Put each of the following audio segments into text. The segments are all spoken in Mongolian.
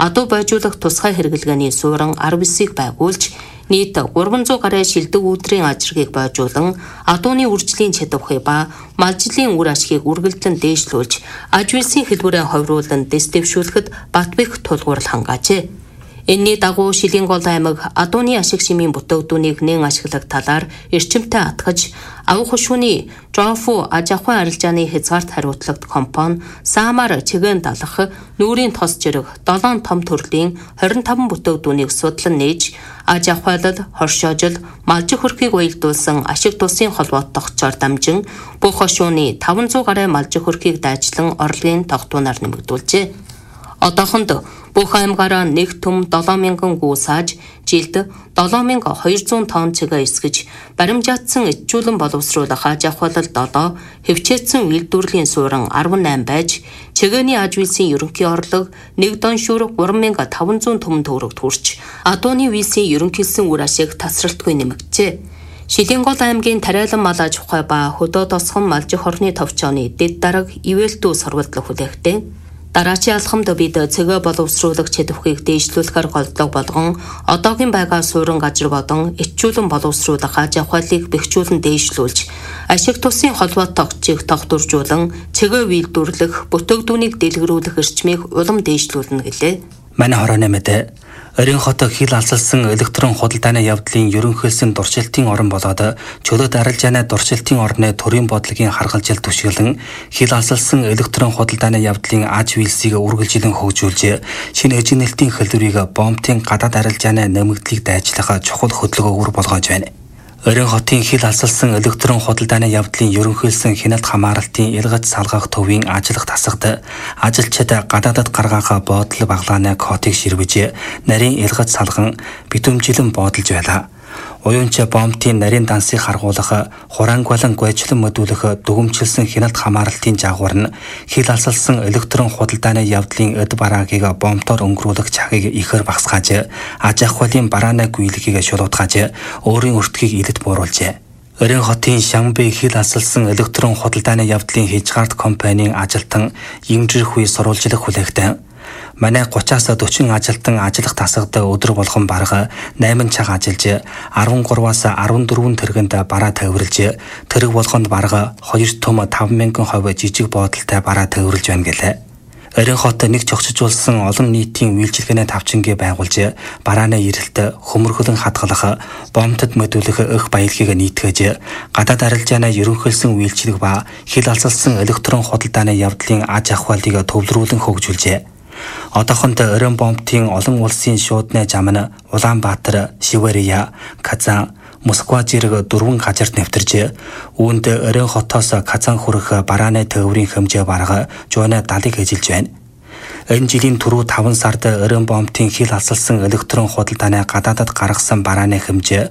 адуу бойжуулах тусгай хэрэглгээний суурин 19-ийг байгуулж нийт 300 гаруй шилдэг үүдрийн ажиргийг бойжуулан адууны үржлийн чадварыг ба малжлын үр ашгийг үргэлжлэн дээшлүүлж аж үйлсийн хэлбэрээ ховруулан дэвшүүлэхэд Батбэх тулгуурл хангаажээ. Энэний дагуу Шилийн гол аймаг адууны ашиг шимийн бүтээгдүүнийг нэн ашиглах талаар эрчимтэй атгаж авах хушууны Жофу аж ахуйн арилжааны хязгаарт хариуцлагт компани Саамаар чигээр далах нүүрийн тос жирэг 7 том төрлийн 25 бүтээгдүүнийг судлан нээж аж ахуйлал, хоршоожил, малжих хөрхийг уялдуулсан ашиг тусын холбоот тогтцоор дамжин бүх хошууны 500 гаруй малжих хөрхийг дайчлан орлогын тогтвоноор нэмэгдүүлжээ. Одоохонд бүх аймгаараа нэг түм 7000 гүү сааж, жилд 7200 тонн цэгээ эсгэж, баримжаатсан ичжүүлэн боловсруулах аж ахуйлал 7, хөвчээдсэн үйлдвэрлэлийн суурин 18 байж, цэгээний аж үйлсийн ерөнхий орлого 1 доншуур 3500 түмэн төгрөгт хүрч, адууны үйлсийн ерөнхийлсэн үр ашиг тасралтгүй нэмэгджээ. Шилийн гол аймгийн Тариалан мал аж ахуй ба хөдөө тосгон малжих орны товчооны дэд дарга ивэлтүү сургалтад хүлээгдээ. Дараачийн алхамд бид цэгээ боловсруулах чадварыг дээшлүүлэхээр голдлого болгон одоогийн байгаа суурин газар бодон ичжүүлэн боловсруулах аж ахуйлыг бэхжүүлэн дээшлүүлж ашиг тусын холбоот тогтцыг тогтворжуулан цэгээ үйлдвэрлэх бүтээгдүүнийг дэлгэрүүлэх эрчмийг улам дээшлүүлнэ гэлээ. Манай хорооны мэдээ Орон хотод хил алсалсан электрон худалдааны явдлын ерөнхийлсөн дуршилтын орон болоод чөлөөт арилжааны дуршилтын орны төрийн бодлогийн харгалзал түшиглэн хил алсалсан электрон худалдааны явдлын аж үйлсийг үргэлжлэн хөгжүүлж шинэ эжинэлтийн хэлбэрийг бомбын гадаад арилжааны нэмэгдлийг дайчлах чухал хөдөлгөөр болгож байна. Орон хотын хил алсалсан электрон худалдааны явдлын ерөнхийлсөн хяналт хамааралтын илгац салгах төвийн ажиллах тасагт ажилчид гадаадад гаргаах бодол баглааны кодыг ширвэж нарийн илгац салган битүүмжилэн бодолж байлаа. Уюунч бомбын нарийн дансыг харгуулах, хураангуйлан гойчлон мөдүүлэх дүгэмжилсэн хяналт хамааралтын жагвар нь хил алсалсан электрон худалдааны явдлын эд бараагийг бомбтоор өнгөрүүлэх чагийг ихэр багсгааж, аж ахуйлын барааны гүйлгийг шулуутгааж, өөрийн өртгийг илэд бууруулжээ. Орон хотын Шамбэ хил алсалсан электрон худалдааны явдлын хязгаарт компанийн ажилтан Имжирх үе сурвалжлах хүлээгдэн манай 30-аас 40 ажилтан ажиллах тасагт өдөр болгон бараг 8 цаг ажиллаж 13-аас 14 тэргэнд бараа тавирлж тэрэг болгонд бараг 2 том 5000 хувь жижиг боодолтой бараа тавирлж байна гэлээ. Орон хот нэг чогцжуулсан олон нийтийн үйлчилгээний тавчингээ байгуулж барааны эрэлт хөмөрхөлн хадгалах, бомбтод мөдүүлэх өх баялагийг нийтгэж гадаад арилжааны ерөнхийлсөн үйлчилэг ба хил алсалсан электрон худалдааны явдлын аж ахуйлыг төвлөрүүлэн хөгжүүлжээ. Одоохонд Орон бомбын олон улсын шуудны зам нь Улаанбаатар, Шивэрия, Казан, Москва зэрэг 4 газарт нэвтэрж, үүнд Орон хотоос Казан хүрэх барааны төвөрийн хэмжээ бараг 170-ыг эжилж байна. Энэ жилийн түрүү 5 сард Орон бомбын хил алсалсан электрон худалдааны гадаадад гаргасан барааны хэмжээ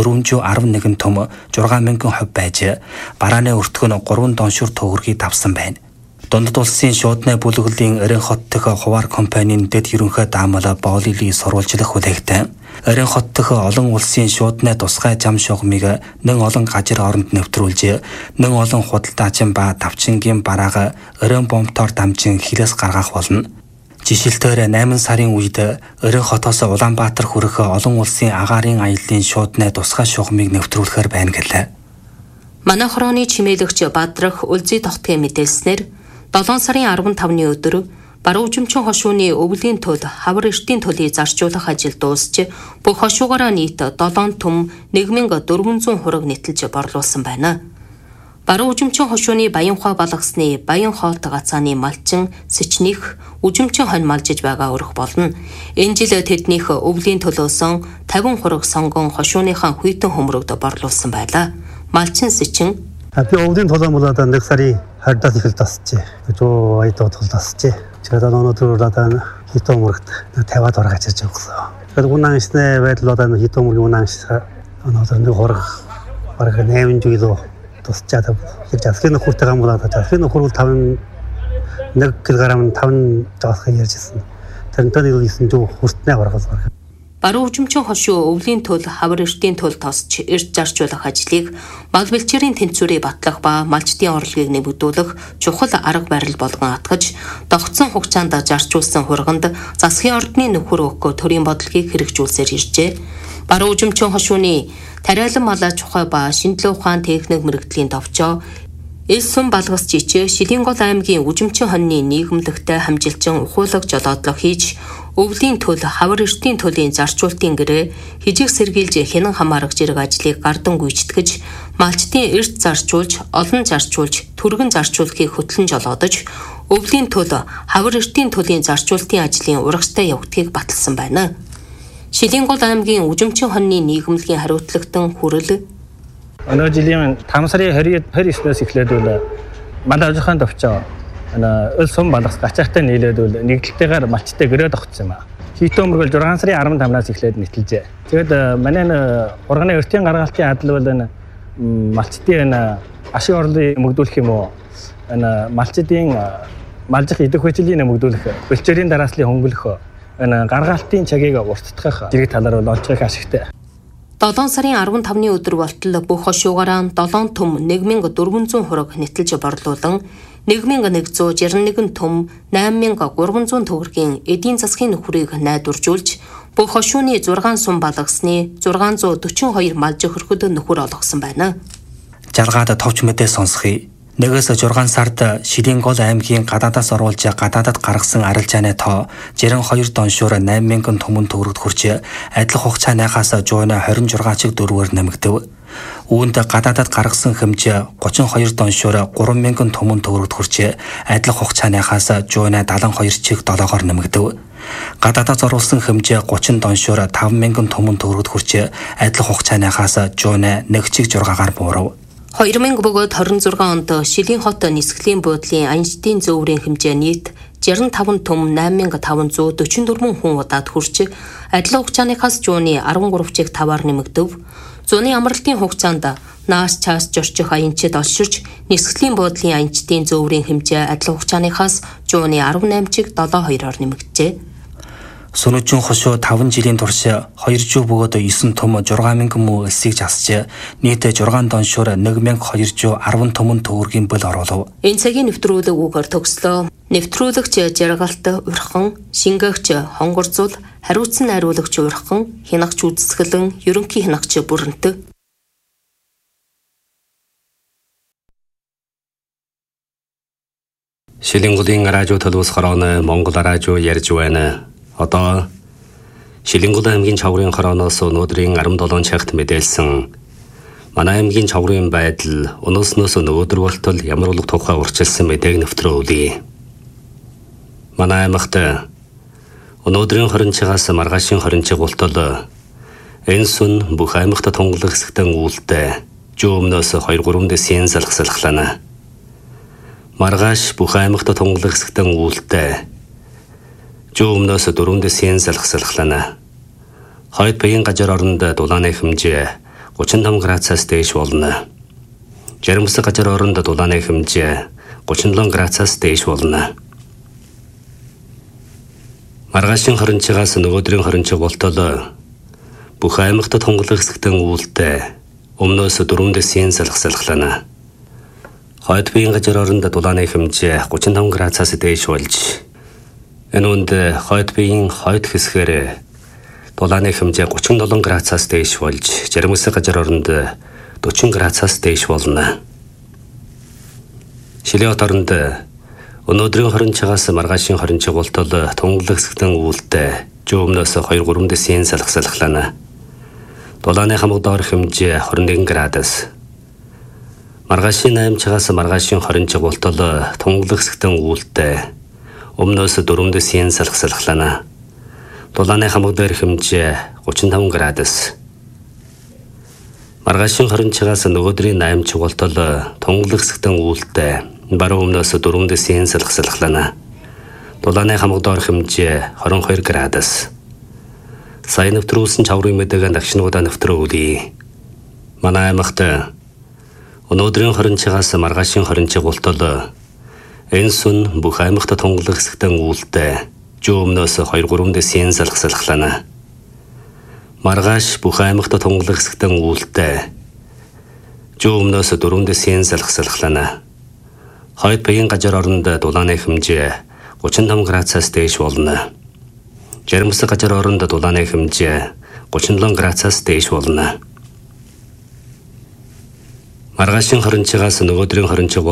411 том 6000 хувь байж, барааны өртгөн 3 доншуур төгрөгийг давсан байна. Дундад улсын шуудны бүлэглэлийн Орон хот дэх хуваар компанийн дэд ерөнхий даамал Боолилийг сурвалжлах хүлээгдэн Орон хот дэх олон улсын шуудны тусгай зам шугамыг нэн олон газар оронд нэвтрүүлж нэн олон худалдаачин ба давчингийн бараага Орон бомбтоор дамжин хилээс гаргах болно. Жишээлбэл 8 сарын үед Орон хотоос Улаанбаатар хүрэх олон улсын агаарын аяллаа шуудны тусгай шугамыг нэвтрүүлэхээр байна гэлээ. Манай хорооны чимээлэгч Бадрах Үлзий тогтгийн мэдээлснээр 7 сарын 15-ны өдөр баруун жимчин хошууны өвлийн төл хавар эртийн төлийг зарчуулах ажил дуусч бүх хошуугаараа нийт 7 түм 1400 хураг нэтэлж борлуулсан байна. Баруун жимчин хошууны Баянхой балгасны Баян хоолт гацааны малчин Сэчнийх үжимчин хонь малжиж байгаа өрх болно. Энэ жил тэднийх өвлийн төлөөсөн 50 хураг сонгон хошууныхаа хүйтэн хөмрөгд борлуулсан байлаа. Малчин Сэчин би өвлийн төлөө болоод 1 сарын 20-аас их тасчээ. Жоо айдаа тасчээ. 제가 өнөөдөр хитомургт 50-аад орж ирж байгаа. Тэгэхээр унааншны байдал одоо хитомургийн унаанш өнөөдөр нэг хорог бараг 8 кг тусчаад хэрэг асхины хүртэл гамглаад асхины хүрэл 5 1 кг 5 жаасах ярьжсэн. Тэрнтэй нийлсэн жоо хүртнээ гаргаж байна. баруун хөгжимчин хошуу өвлийн тул хавар эртийн тул тосч эрт зарчуулах ажлыг мал бэлчээрийн тэнцвэрийг батлах ба малчдын орлогыг нэмэгдүүлэх чухал арга барил болгон атгаж догтсон хугацаанд зарчуулсан хурганд засгийн ордны нөхөр өгөх төрийн бодлогыг хэрэгжүүлсээр иржээ. Баруун хөгжимчин хошууны тариалан малаж ухай ба шинжилгээ ухаан техник мэрэгдлийн товчоо Ил сум балгас жичээ Шилэнгол аймгийн Үжимчин хоньны нийгэмлэгтэй хамжилчин ухуулаг жолоодлого хийж өвлийн төл хавар эртийн төлөлийн зарчуултын гэрээ хижиг сэргийлж хянан хамаарах зэрэг ажлыг гардан гүйцэтгэж малчдын эрт зарчуулж олон зарчуулж түргэн зарчуулахыг хөтлөн жолоодож өвлийн төл хавар эртийн төлөлийн зарчуултын ажлын урагштай явагдахыг баталсан байна. Шилэнгол аймгийн Үжимчин хоньны нийгэмлэгийн хариуцлагатан хүрэл Өнөө жилийн 5 сарын 29-ноос эхлээд бол манай ажихын төвчөө ил сум балгас гачаатай нийлээд бол нэгдэлтэйгээр малчтай гэрээ тогтсон юм аа. Хитэн өмөргөл 6 сарын 15-наас эхлээд нийтэлжээ. Тэгээд манай урганы өртийн гаргалтын адил бол малчдын ашиг орлыг нэмэгдүүлэх юм уу? Малчдын малжих идэх хүчлийн нэмэгдүүлэх, бэлчээрийн дарааслыг хөнгөлөх, гаргалтын цагийг уртдах зэрэг талаар бол олж байгаа ашигтай. 7 сарын 15-ны өдөр болтол бүх хошуугаараа 7 төм 1400 хураг нэтэлж борлуулан 1161 төм 8300 төгрөгийн эдийн засгийн нөхрийг найдваржуулж бүх хошууны 6 сум балгасны 642 малжих хөрхөд нөхөр олгосон байна. Жаргаад товч мэдээ сонсхий. 1-6 сард Шилэнгол аймгийн гадаадаас оруулж гадаадад гаргасан арилжааны тоо 62 доншуур 8000 түмэн төгрөгт хүрч адил хугацааныхаас жууна 26 чиг дөрвөөр нэмэгдэв. Үүнд гадаадад гаргасан хэмжээ 32 доншуур 3000 түмэн төгрөгт хүрч адил хугацааныхаас жууна 72 чиг 7-оор нэмэгдэв. Гадаадаас оруулсан хэмжээ 30 доншуур 5000 түмэн төгрөгт хүрч адил хугацааныхаас жууна 1 чиг 6-аар буурав. 2026 онд Шилийн хот нисгэлийн буудлын аянчдын зөвөрийн хэмжээ нийт 65 төм 8544 хүн удаад хүрч адил хугацааныхаас жууны 13 чиг 5-аар нэмэгдэв. Зуны амралтын хугацаанд наас чаас жорчих аянчид олширч нисгэлийн буудлын аянчдын зөвөрийн хэмжээ адил хугацааныхаас жууны 18 чиг 72-оор нэмэгджээ. Сүнүжин хошуу 5 жилийн турш 2 жив бөгөөд 9 төм 6000 муу элсийг засч нийт 6 доншуур 1210 түмэн төгрөгийн бөл оруулав. Энэ цагийн нэвтрүүлэг үгээр төгслөө. Нэвтрүүлэгч жаргалт урхан, шингээгч хонгорзул, хариуцсан найруулагч урхан, хянагч үзэсгэлэн, ерөнхий хянагч бүрэнтэг. Шилэнголын радио төлөвс хорооны Монгол радио ярьж байна. Одоо Шилэнгол аймгийн чаврын хорооноос өнөөдрийн 17 цагт мэдээлсэн манай аймгийн чаврын байдал өнөөснөөс өнөөдөр болтол ямар улаг тухай урьдчилсан мэдээг нэвтрүүлье. Манай аймагт өнөөдрийн 20-цаас маргаашийн 20-г болтол энэ сүн бүх аймагт тунгалаг хэсэгтэн үүлдэ жөөмнөөс 2-3 дэсийн залхсалхлана. Маргааш бүх аймагт тунгалаг хэсэгтэн үүлдэ жөөмнөөс 4 дэсийн залхсалхлана. Хойд баян газар оронд дулааны хэмжээ 35 градусаас дээш болно. Жармас газар оронд дулааны хэмжээ 37 градусаас дээш болно. Маргаашийн 20-цаас нөгөөдрийн 20-г болтол бүх аймагт тунгалаг хэсэгтэн үүлдэ өмнөөс 4 дэсийн залхсалхлана. Хойд баян газар оронд дулааны хэмжээ 35 градусаас дээш болж энэ үнд хойд баян хойд хэсгээр дулааны хэмжээ 37 градусаас дээш болж жармас газар оронд 40 градусаас дээш болно. Шилээ хот оронд өнөөдрийн 20-цаас маргаашийн 20-г болтол тунгалаг хэсэгтэн үүлдэ жөөмнөөс 2-3 дэсийн залхсалхлана. Дулааны хамаг доор хэмжээ 21 градус. Маргаашийн 8-цаас маргаашийн 20-г болтол тунгалаг хэсэгтэн үүлдэ өмнөөс 4 дэсийн залхсалхлана. Дулааны хамаг дээр хэмжээ 35 градус. Маргаашийн 20-цаас нөгөөдрийн 8-г болтол тунгалаг хэсэгтэн үүлдэ баруун өмнөөс 4 дэсийн залхсалхлана. Дулааны хамаг доор хэмжээ 22 градус. Сайн нэвтрүүлсэн чаврын мэдээг дагшнуудаа нэвтрүүлье. Манай аймагт өнөөдрийн 20-цаас маргаашийн 20-г болтол энэ сүн бүх аймагт тунгалаг хэсэгтэн үүлдэ жөөмнөөс 2-3 дэсийн залхсалхлана. Маргааш бүх аймагт тунгалаг хэсэгтэн үүлтэй. Жуу өмнөөс 4 дэсийн салхална. Хойд багийн газар оронд дулааны хэмжээ 35 градусаас дээш болно. Жармас газар оронд дулааны хэмжээ 37 градусаас дээш болно. Маргаашийн хорончигаас нөгөөдрийн хорончиг